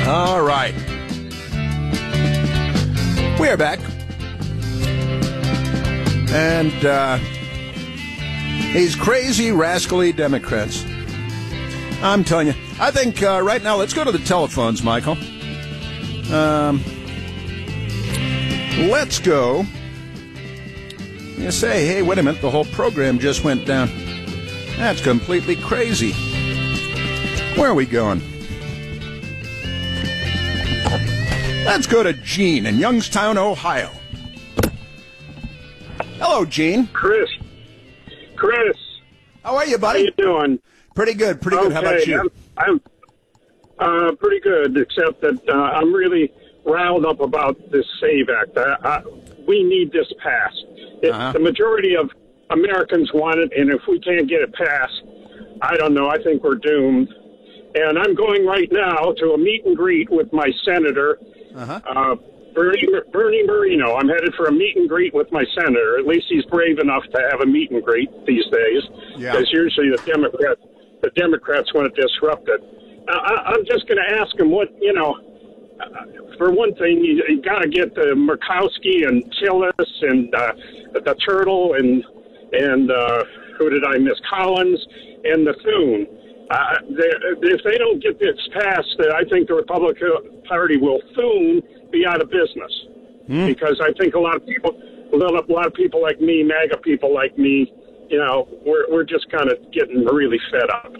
All right. We are back. And these crazy, rascally Democrats. I'm telling you. I think right now, let's go to the telephones, Michael. Let's go. You say, hey, wait a minute, the whole program just went down. That's completely crazy. Where are we going? Let's go to Gene in Youngstown, Ohio. Hello, Gene. Chris. How are you, buddy? How you doing? Pretty good. Okay, How about you? I'm pretty good, except that I'm really riled up about this SAVE Act. We need this passed. The majority of Americans want it, and if we can't get it passed, I don't know. I think we're doomed. And I'm going right now to a meet and greet with my senator, Bernie Moreno. I'm headed for a meet and greet with my senator. At least he's brave enough to have a meet and greet these days, because usually the Democrats want to disrupt it. I'm just going to ask him what, for one thing, you got to get the Murkowski and Tillis and the Turtle and who did I miss? Collins and the Thune. If they don't get this passed, I think the Republican Party will soon be out of business. Because I think a lot of people like me, MAGA people like me, we're just kind of getting really fed up.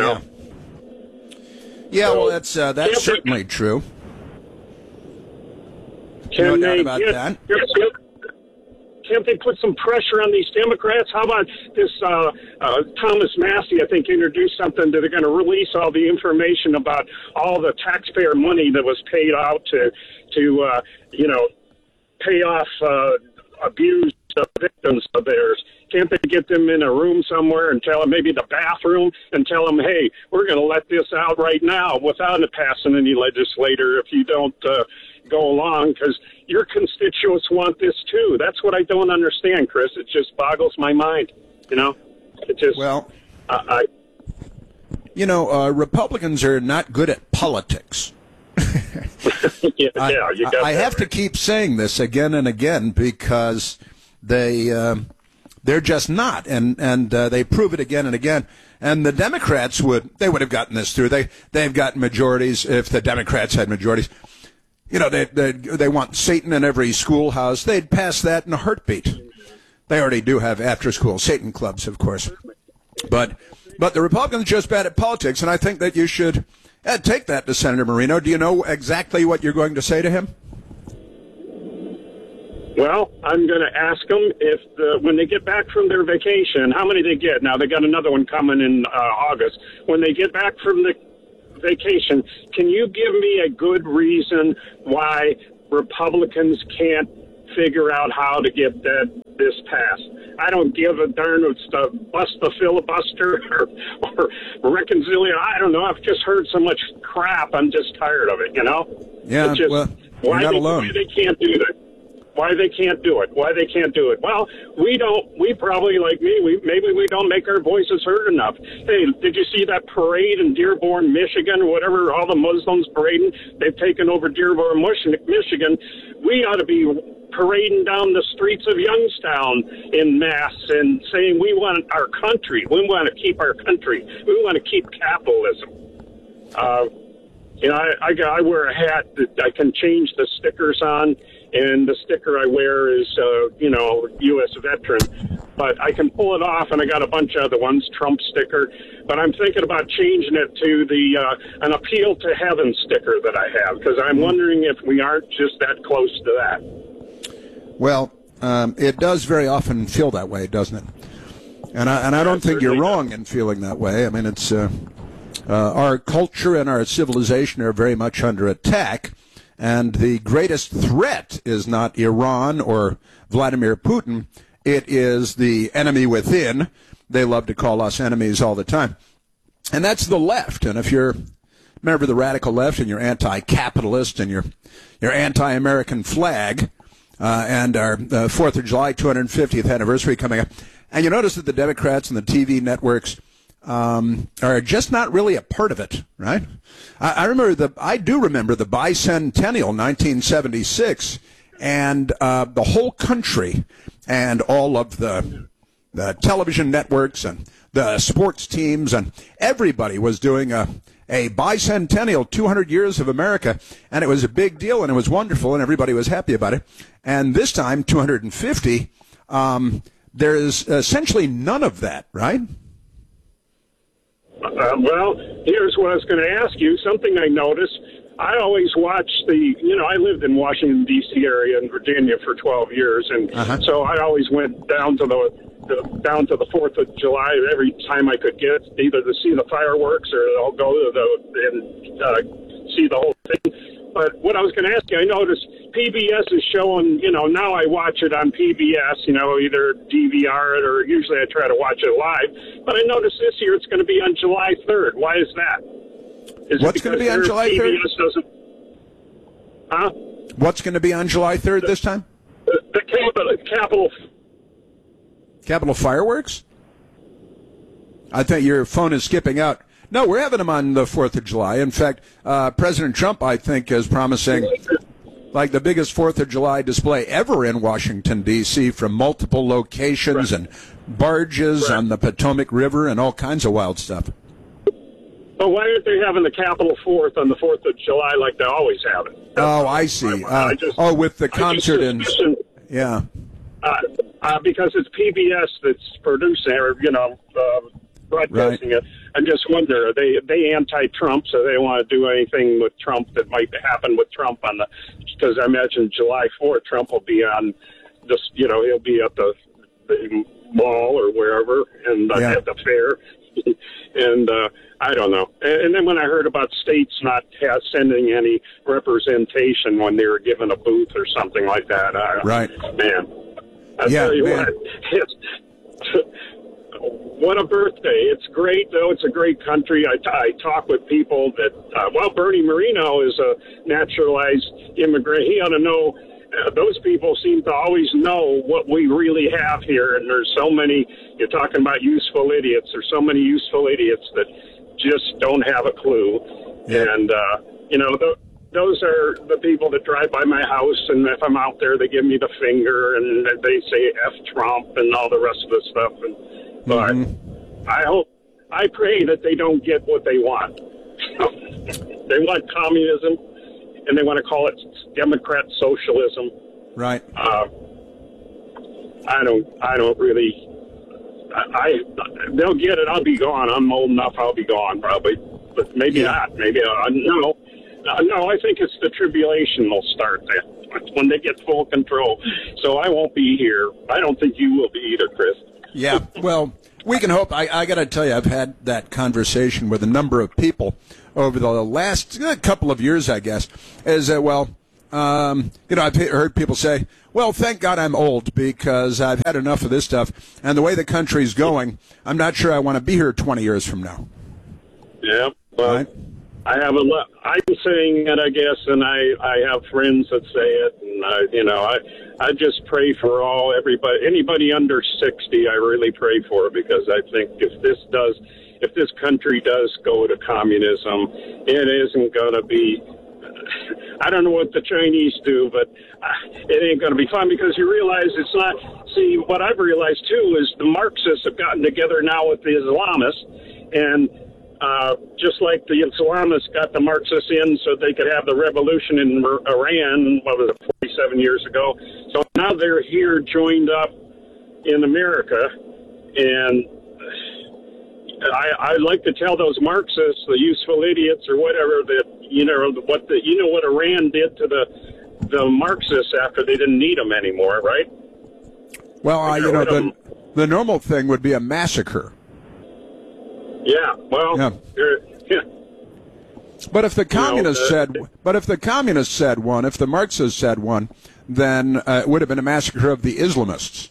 Yeah, well, that's certainly true. No doubt about that. Can't they put some pressure on these Democrats? How about this Thomas Massey, I think, introduced something that they're going to release all the information about all the taxpayer money that was paid out to pay off abused victims of theirs. Can't they get them in a room somewhere and tell them, maybe the bathroom, and tell them, hey, we're going to let this out right now without it passing any legislator if you don't go along, because your constituents want this too. That's what I don't understand, Chris. It just boggles my mind. It just Republicans are not good at politics. I have to keep saying this again and again because they're just not, and they prove it again and again. And the Democrats would have gotten this through. They've got majorities. If the Democrats had majorities, they want Satan in every schoolhouse. They'd pass that in a heartbeat. They already do have after-school Satan clubs, of course. But the Republicans are just bad at politics, and I think that you should take that to Senator Moreno. Do you know exactly what you're going to say to him? Well, I'm going to ask them if when they get back from their vacation, how many they get. Now, they got another one coming in August. When they get back from the vacation, can you give me a good reason why Republicans can't figure out how to get this passed? I don't give a darn. It's to bust the filibuster or reconciliation. I don't know. I've just heard so much crap. I'm just tired of it, Yeah, you're not alone. Why they can't do that? Why they can't do it? Well, we probably, like me, maybe we don't make our voices heard enough. Hey, did you see that parade in Dearborn, Michigan, or whatever, all the Muslims parading? They've taken over Dearborn, Michigan. We ought to be parading down the streets of Youngstown in mass and saying we want our country. We want to keep our country. We want to keep capitalism. I wear a hat that I can change the stickers on, and the sticker I wear is, U.S. veteran. But I can pull it off, and I got a bunch of other ones, Trump sticker. But I'm thinking about changing it to an appeal to heaven sticker that I have, because I'm wondering if we aren't just that close to that. Well, it does very often feel that way, doesn't it? And I don't think you're wrong in feeling that way. I mean, it's our culture and our civilization are very much under attack. And the greatest threat is not Iran or Vladimir Putin. It is the enemy within. They love to call us enemies all the time. And that's the left. And if you're a member of the radical left and you're anti-capitalist and you're anti-American flag and our 4th of July 250th anniversary coming up, and you notice that the Democrats and the TV networks are just not really a part of it, right? I do remember the bicentennial, 1976, and the whole country and all of the television networks and the sports teams and everybody was doing a bicentennial, 200 years of America, and it was a big deal and it was wonderful and everybody was happy about it. And this time, 250, there's essentially none of that, right? Well, here's what I was going to ask you. Something I noticed. I always watch I lived in Washington, D.C. area in Virginia for 12 years, and so I always went down to the 4th of July every time I could get, either to see the fireworks or I'll go to see the whole thing. But what I was going to ask you, I noticed PBS is showing, now I watch it on PBS, either DVR it or usually I try to watch it live. But I noticed this year it's going to be on July 3rd. Why is that? What's going to be on July 3rd? Huh? What's going to be on July 3rd this time? The Capitol fireworks? I think your phone is skipping out. No, we're having them on the 4th of July. In fact, President Trump, I think, is promising like the biggest 4th of July display ever in Washington, D.C., from multiple locations and barges on the Potomac River and all kinds of wild stuff. But why aren't they having the Capitol 4th on the 4th of July like they always have it? Oh, I see. With the concert and... Yeah. Because it's PBS that's producing broadcasting it. I just wonder, are they anti-Trump, so they want to do anything with Trump that might happen with Trump because I imagine July 4th, Trump will be on just, he'll be at the mall or wherever and at the fair. And I don't know. And then when I heard about states not sending any representation when they were given a booth or something like that, man, I tell you what, what a birthday. It's great, though. It's a great country. I talk with people that, Bernie Moreno is a naturalized immigrant. He ought to know. Those people seem to always know what we really have here, and there's so many, you're talking about useful idiots. There's so many useful idiots that just don't have a clue. Yeah. And, those are the people that drive by my house, and if I'm out there, they give me the finger, and they say F Trump and all the rest of the stuff. But I pray that they don't get what they want. They want communism, and they want to call it Democrat socialism. Right. I don't really. They'll get it. I'll be gone. I'm old enough. I'll be gone probably, but maybe not. Maybe no. No, I think it's the tribulation will start then when they get full control. So I won't be here. I don't think you will be either, Chris. Yeah. Well, we can hope. I got to tell you, I've had that conversation with a number of people over the last couple of years, I guess, is that, I've heard people say, well, thank God I'm old because I've had enough of this stuff. And the way the country's going, I'm not sure I want to be here 20 years from now. Yeah. Well, right? I'm saying it, I guess, and I have friends that say it. And, I just pray for anybody under 60, I really pray for it because I think if this country does go to communism, it isn't going to be, I don't know what the Chinese do, but it ain't going to be fun because you realize it's not, see, what I've realized too is the Marxists have gotten together now with the Islamists, and just like the Islamists got the Marxists in so they could have the revolution in Iran, 47 years ago. So now they're here joined up in America, and I like to tell those Marxists, the useful idiots or whatever, that what Iran did to the Marxists after they didn't need them anymore, right? Well, the normal thing would be a massacre. Yeah. Well. Yeah. But if the communists said one, if the Marxists said one, then it would have been a massacre of the Islamists.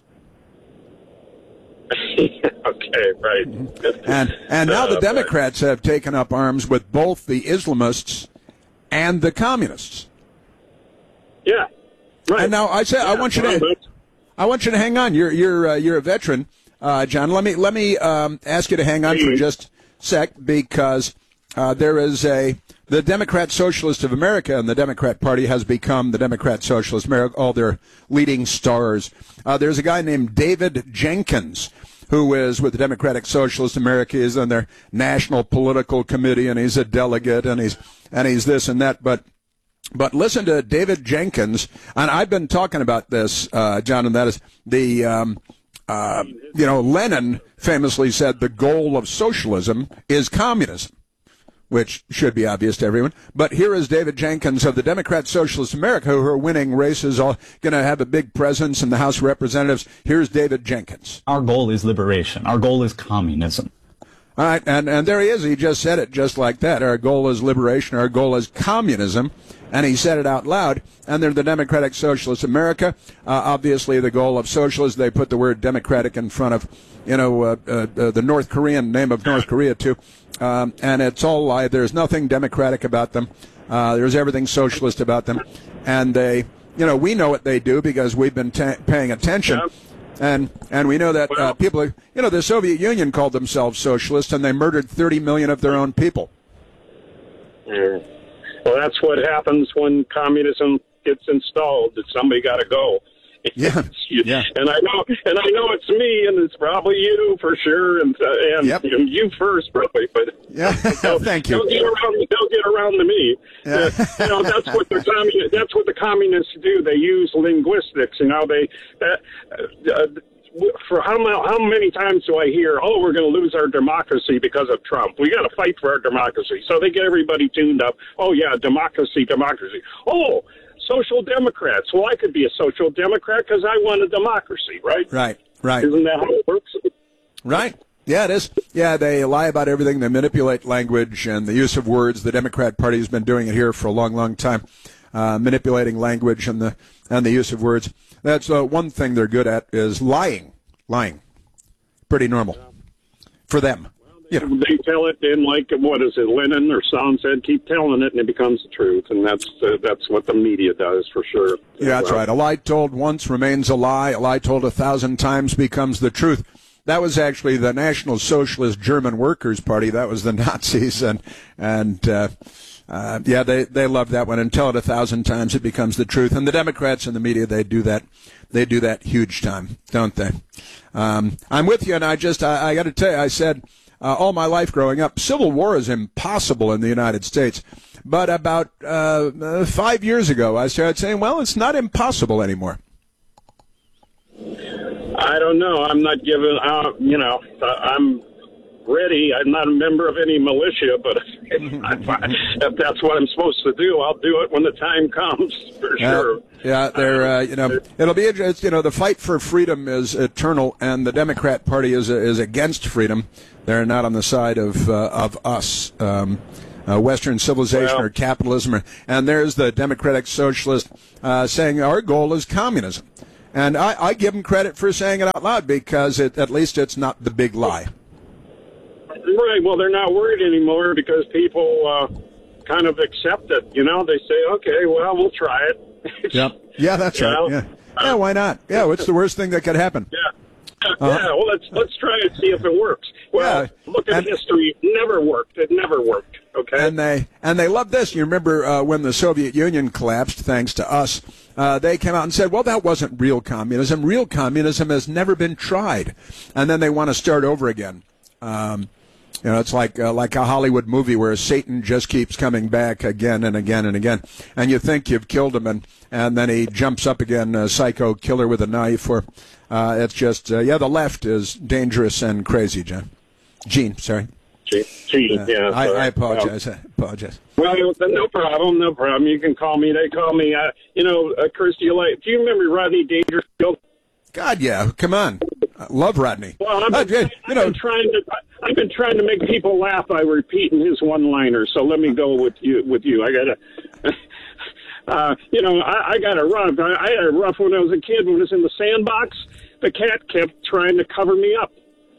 Okay, right. And now the Democrats have taken up arms with both the Islamists and the communists. Yeah, right. And now I want you to hang on. You're a veteran. John, let me ask you to hang on for just a sec, because there is the Democrat Socialist of America, and the Democrat Party has become the Democrat Socialist America, all their leading stars. There's a guy named David Jenkins, who is with the Democratic Socialist America, is on their national political committee, and he's a delegate, and he's this and that. But listen to David Jenkins, and I've been talking about this, John, and that is the Lenin famously said the goal of socialism is communism, which should be obvious to everyone. But here is David Jenkins of the Democrat Socialist America, who are winning races, all going to have a big presence in the House of Representatives. Here's David Jenkins. Our goal is liberation. Our goal is communism. All right, and there he is. He just said it just like that. Our goal is liberation. Our goal is communism. And he said it out loud. And they're the Democratic Socialist America. Obviously, the goal of socialism, they put the word democratic in front of, the North Korean name of North Korea, too. And it's all lie. There's nothing democratic about them. There's everything socialist about them. And they, we know what they do because we've been paying attention. And we know that people, the Soviet Union called themselves socialists, and they murdered 30 million of their own people. Yeah. Well, that's what happens when communism gets installed. That somebody got to go. Yeah. Yeah. And I know it's me, and it's probably you for sure, and yep. You first, probably. But yeah, thank you. They'll get around to me. Yeah. That's what the communists do. They use linguistics. For how many times do I hear, we're going to lose our democracy because of Trump. We got to fight for our democracy. So they get everybody tuned up. Oh, yeah, democracy. Oh, social democrats. Well, I could be a social democrat because I want a democracy, right? Right. Isn't that how it works? Right. Yeah, it is. Yeah, they lie about everything. They manipulate language and the use of words. The Democrat Party has been doing it here for a long, long time, manipulating language and the use of words. That's one thing they're good at is lying. Pretty normal for them. They tell it in Lenin or Stalin said, keep telling it and it becomes the truth. And that's what the media does for sure. Yeah, that's right. A lie told once remains a lie. A lie told 1,000 times becomes the truth. That was actually the National Socialist German Workers' Party. That was the Nazis. They love that one. And tell it 1,000 times, it becomes the truth. And the Democrats and the media, they do that huge time, don't they? I'm with you, and I got to tell you, I said all my life growing up, civil war is impossible in the United States. But about 5 years ago, I started saying, well, it's not impossible anymore. I don't know. I'm not giving out, I'm ready. I'm not a member of any militia, but if that's what I'm supposed to do, I'll do it when the time comes, for sure. Yeah, they're, it'll be interesting. The fight for freedom is eternal, and the Democrat Party is against freedom. They're not on the side of us, Western civilization or capitalism. And there's the Democratic Socialist saying our goal is communism. And I give them credit for saying it out loud because at least it's not the big lie. Right. Well, they're not worried anymore because people kind of accept it. They say, okay, well, we'll try it. Yep. Yeah, that's right. Yeah. Yeah, why not? Yeah, what's the worst thing that could happen? Yeah. Well, let's try it, see if it works. Well, look at history. It never worked. Okay. And they love this. You remember when the Soviet Union collapsed, thanks to us, they came out and said, well, that wasn't real communism. Real communism has never been tried. And then they want to start over again. It's like a Hollywood movie where Satan just keeps coming back again and again and again. And you think you've killed him, and then he jumps up again, a psycho killer with a knife. Or it's just, the left is dangerous and crazy, John. Gene, sorry. Gene, yeah. I apologize. Well, no problem. You can call me. They call me, Kirstie, do you remember Rodney Dangerfield? God, yeah. Come on. I love Rodney. Well, I've been trying to make people laugh by repeating his one-liner. So let me go with you. I gotta, I got a rough. I had a rough when I was a kid. When I was in the sandbox, the cat kept trying to cover me up.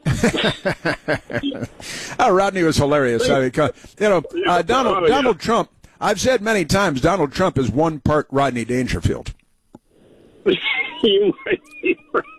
Rodney was hilarious. Donald Trump. I've said many times, Donald Trump is one part Rodney Dangerfield. You might be right.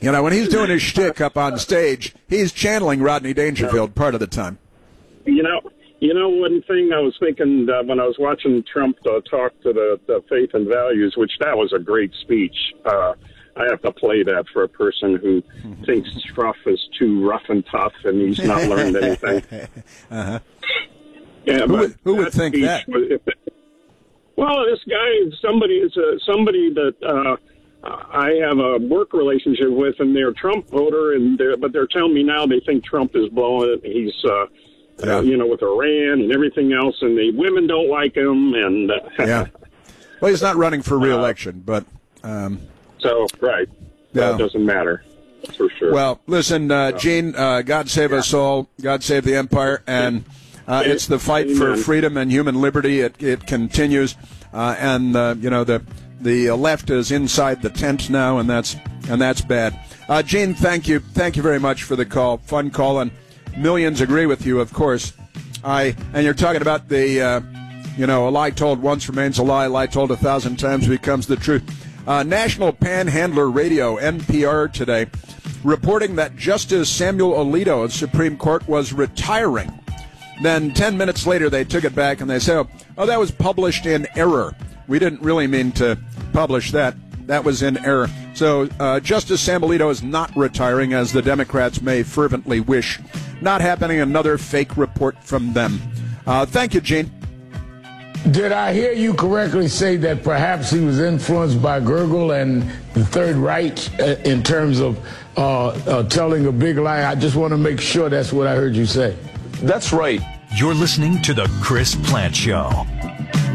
You know, when he's doing his shtick up on stage, he's channeling Rodney Dangerfield part of the time. You know, one thing I was thinking when I was watching Trump talk to the faith and values, which that was a great speech. I have to play that for a person who thinks Trump is too rough and tough and he's not learned anything. Uh-huh. Yeah, who would think that? Well, this guy, somebody that I have a work relationship with, and they're a Trump voter, but they're telling me now they think Trump is blowing it. He's, with Iran and everything else, and the women don't like him. And yeah, well, he's not running for re-election, but so right, that doesn't matter for sure. Well, listen, Gene, God save us all. God save the empire, and it's the fight for freedom and human liberty. It continues, and the left is inside the tent now, and that's bad. Gene, thank you very much for the call. Fun call, and millions agree with you, of course. And you're talking about the, a lie told once remains a lie told 1,000 times becomes the truth. National Panhandler Radio, NPR, today, reporting that Justice Samuel Alito of Supreme Court was retiring. Then 10 minutes later, they took it back and they said, oh, that was published in error. We didn't really mean to publish that. That was in error. So Justice Sam Alito is not retiring, as the Democrats may fervently wish. Not happening. Another fake report from them. Thank you, Gene. Did I hear you correctly say that perhaps he was influenced by Gergel and the Third Reich in terms of telling a big lie? I just want to make sure that's what I heard you say. That's right. You're listening to The Chris Plante Show.